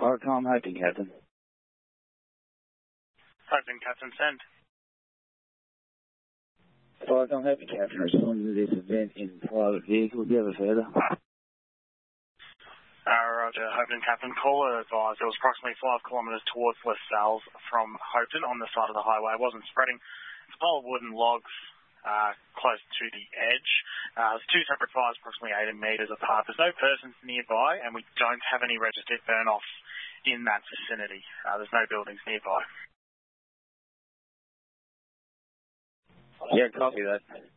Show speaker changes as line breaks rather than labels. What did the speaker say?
I'm hoping, Captain.
Hoping, Captain, send.
I'm hoping, Captain, responding to this event in private vehicle. Do you have a further?
Roger, Hopeton, Captain. Caller advised it was approximately 5 kilometres towards LaSalle's from Hopeton on the side of the highway. It wasn't spreading. It's a pile of wood and logs close to the edge. There's two separate fires approximately 80 metres apart. There's no persons nearby, and we don't have any registered burn-offs in that vicinity. There's no buildings nearby.
Yeah, copy that.